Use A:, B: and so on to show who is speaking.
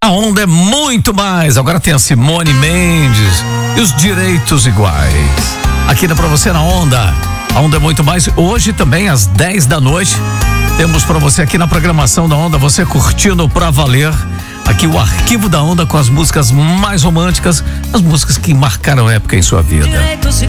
A: A Onda é muito mais. Agora tem a Simone Mendes e os direitos iguais. Aqui pra você na Onda. A Onda é muito mais. Hoje também às 10 da noite temos pra você aqui na programação da Onda, você curtindo pra valer. Aqui o arquivo da Onda com as músicas mais românticas, as músicas que marcaram época em sua vida.